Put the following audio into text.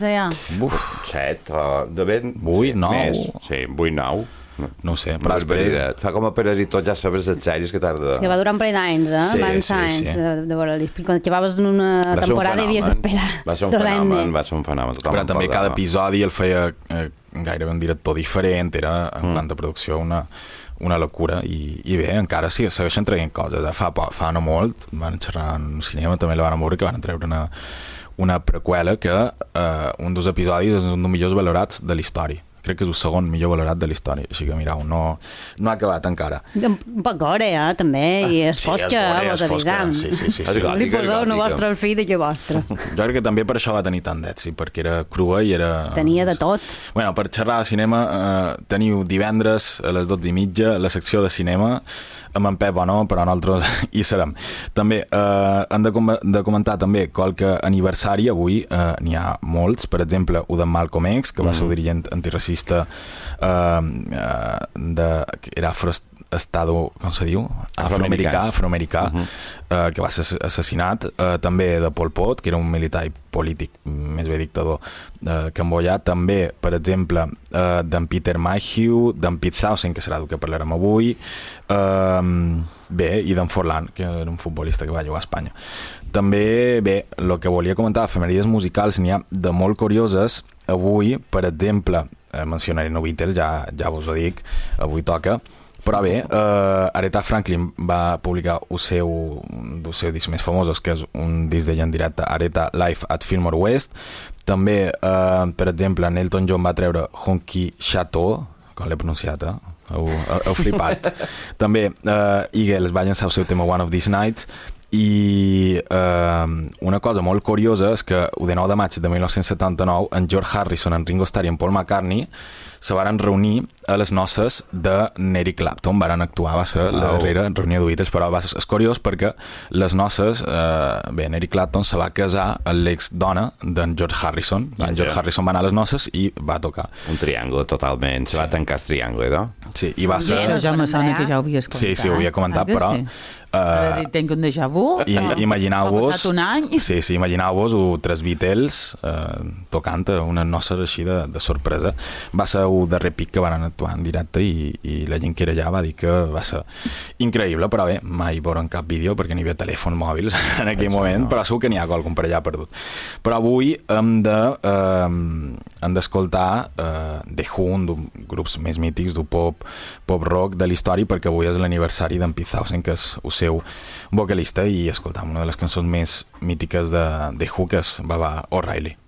Uf. 7, o de ben... 8, 9. Més. Sí, 8, 9. No ho sé, però després... Fa com a peres i tot ja sabes les sèries que tarda... És que va durar un parell d'anys, Sí, anys de veure-li. Quan acabaves en una temporada havies d'esperar. Va ser un fenomen. Però també cada episodi el feia gairebé un director diferent, era en quant a producció una locura, i bé, encara sí, segueixen traient coses. Fa no molt, van xerrar en cinema, també la van veure, que van treure una preqüela que un dels episodis és un dels millors valorats de la història. Crec que és el segon millor valorat de la història, així que mireu, no ha acabat encara. Un poc gore, també, i és fosca, vos avisam. Sí. Li poseu una vostra fill de que vostra. Jo crec que també per això va tenir tant d'èxit, perquè era crua i era... Tenia de tot. Bueno, per xerrar de cinema teniu divendres a les 12:30 la secció de cinema, amb en Pep o no, però nosaltres hi serem. També hem de comentar també qualque aniversari, avui n'hi ha molts, per exemple, el de Malcolm X, que va ser el dirigent antiracista era com se diu? Afroamericà, que va ser assassinat. També de Pol Pot, que era un militar i polític, més bé dictador cambodjà. També, per exemple, d'en Peter Mayhew, d'en Pete Townsend, que serà del que parlarem avui, i d'en Forlán, que era un futbolista que va jugar a Espanya. També, bé, el que volia comentar, efemèrides musicals, n'hi ha de molt curioses. Avui, per exemple, mencionaré no Beatles, ja vos ho dic, avui toca, però bé, Aretha Franklin va publicar un dels seus discs més famosos, que és un disc d'ella en directe, Aretha Live at Fillmore West. També, per exemple, en Elton John va treure Honky Chateau, com l'he pronunciat, heu flipat. També Eagles va llançar el seu tema One of These Nights, i una cosa molt curiosa és que el 19 de maig de 1979 en George Harrison, en Ringo Starr i en Paul McCartney se van reunir a les noces de Eric Clapton, van actuar, va ser la darrera reunió de Beatles, però és curiós perquè les noces, en Eric Clapton se va casar amb l'ex-dona d'en George Harrison, i en George Harrison va anar a les noces i va tocar. Un triangle totalment, se va tancar el triangle, no? Sí, i va ser... Això ja me sona que ja ho havies comentat. Sí, ho havia comentat, però... Tenc un déjà vu. Imagineu-vos... Ha passat un any. Sí, imagineu-vos tres Beatles tocant unes noces així de sorpresa. Va ser el darrer pic que van actuar en directe i la gent que era allà va dir que va ser increïble, però bé, mai veuran cap vídeo perquè n'hi havia telèfons mòbils en aquell moment, però segur que n'hi ha qualcun per allà perdut. Però avui hem d'escoltar The Who, un dels grups més mítics del pop rock de la història, perquè avui és l'aniversari d'en Pete Townsend, que és el seu vocalista, i escoltam una de les cançons més mítiques de The Who, que és Baba O'Reilly.